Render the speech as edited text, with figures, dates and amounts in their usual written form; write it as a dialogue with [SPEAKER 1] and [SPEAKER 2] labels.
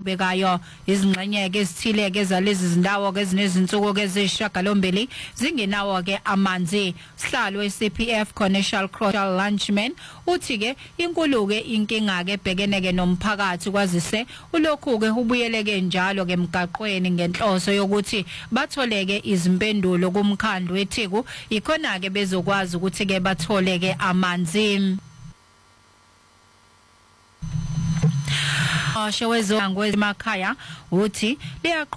[SPEAKER 1] abaqhubekayo izingxenye ezithile ke zalezi zindawo ke zinezinsuku ke zishagalombili zingenawo ke amanzi. Sihlalo we-CPF Commercial Crucial Lunchman uthi ke inkulu ke inkinga ke bhekene ke nomphakathi kwazise ulokhu ke ubuyeleke njalo ke emgaqweni ngenhloso yokuthi batholeke izimpendulo kumkhandlu weTheku ikhona ke bezokwazi ukuthi ke bathole ke amanzi. Shewezongwe emakhaya uthi